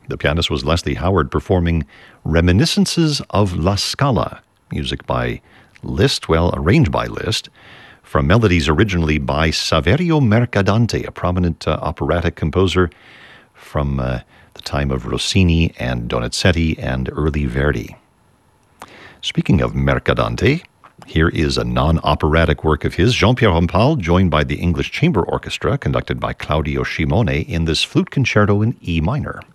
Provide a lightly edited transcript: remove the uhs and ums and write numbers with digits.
The pianist was Leslie Howard performing Reminiscences of La Scala, music by Liszt, arranged by Liszt, from melodies originally by Saverio Mercadante, a prominent operatic composer from the time of Rossini and Donizetti and early Verdi. Speaking of Mercadante, here is a non-operatic work of his, Jean-Pierre Rampal, joined by the English Chamber Orchestra, conducted by Claudio Scimone, in this flute concerto in E minor.